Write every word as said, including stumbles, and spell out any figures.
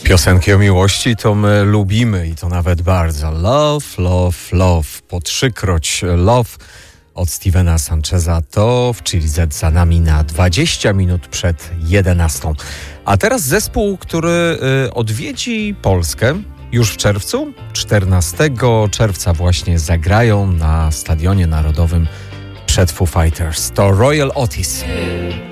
Piosenki o miłości to my lubimy i to nawet bardzo. Love, love, love. Po trzykroć love od Stevena Sancheza to w Chili Z za nami na dwadzieścia minut przed jedenastą. A teraz zespół, który y, odwiedzi Polskę już w czerwcu. czternastego czerwca właśnie zagrają na Stadionie Narodowym przed Foo Fighters. To Royal Otis.